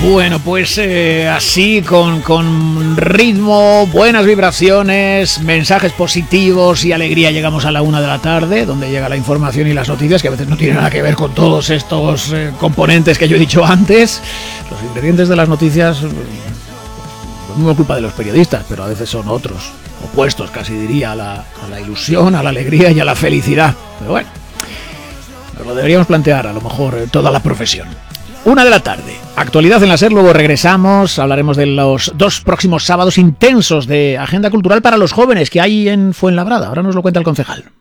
Bueno, pues así, con ritmo, buenas vibraciones, mensajes positivos y alegría, llegamos a la 1 de la tarde, donde llega la información y las noticias, que a veces no tienen nada que ver con todos estos componentes que yo he dicho antes. Los ingredientes de las noticias no es culpa de los periodistas, pero a veces son otros, opuestos casi diría, a la ilusión, a la alegría y a la felicidad. Pero bueno, nos lo deberíamos plantear a lo mejor toda la profesión. 1 de la tarde, actualidad en la SER, luego regresamos, hablaremos de los 2 próximos sábados intensos de agenda cultural para los jóvenes que hay en Fuenlabrada. Ahora nos lo cuenta el concejal.